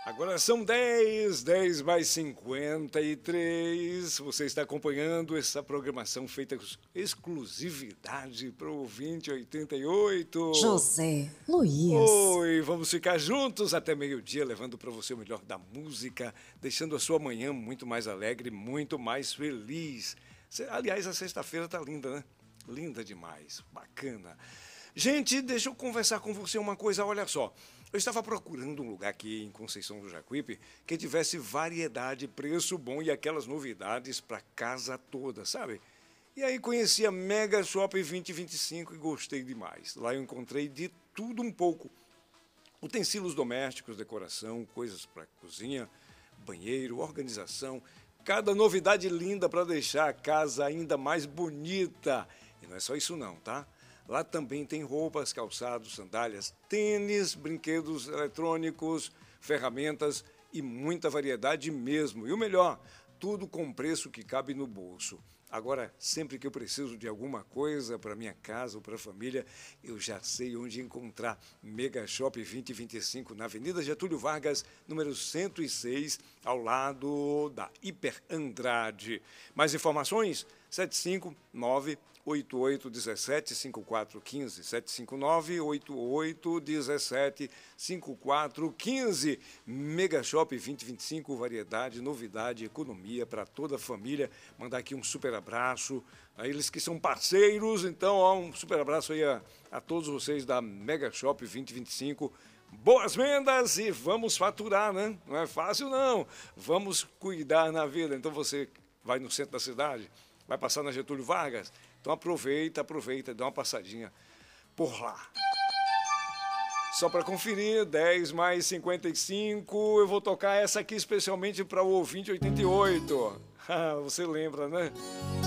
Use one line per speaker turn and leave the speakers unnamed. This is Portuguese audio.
Agora são 10 mais 53. Você está acompanhando essa programação feita com exclusividade para o ouvinte 88.
José Luiz.
Oi, vamos ficar juntos até meio-dia, levando para você o melhor da música, deixando a sua manhã muito mais alegre, muito mais feliz. Aliás, a sexta-feira tá linda, né? Linda demais, bacana. Gente, deixa eu conversar com você uma coisa, olha só. Eu estava procurando um lugar aqui em Conceição do Jacuípe que tivesse variedade, preço bom e aquelas novidades para casa toda, sabe? E aí conheci a Mega Shop 2025 e gostei demais. Lá eu encontrei de tudo um pouco. Utensílios domésticos, decoração, coisas para cozinha, banheiro, organização. Cada novidade linda para deixar a casa ainda mais bonita. E não é só isso não, tá? Lá também tem roupas, calçados, sandálias, tênis, brinquedos eletrônicos, ferramentas e muita variedade mesmo. E o melhor, tudo com preço que cabe no bolso. Agora, sempre que eu preciso de alguma coisa para minha casa ou para a família, eu já sei onde encontrar. Mega Shop 2025, na Avenida Getúlio Vargas, número 106, ao lado da Hiper Andrade. Mais informações? 759-8817-5415, 759-8817-5415. Mega Shop 2025, variedade, novidade, economia para toda a família. Mandar aqui um super abraço a eles que são parceiros. Então, ó, um super abraço aí a todos vocês da Mega Shop 2025. Boas vendas e vamos faturar, né? Não é fácil, não. Vamos cuidar na vida. Então, você vai no centro da cidade, vai passar na Getúlio Vargas, então aproveita, dá uma passadinha por lá. Só para conferir, 10 mais 55, eu vou tocar essa aqui especialmente para o ouvinte 88. Você lembra, né?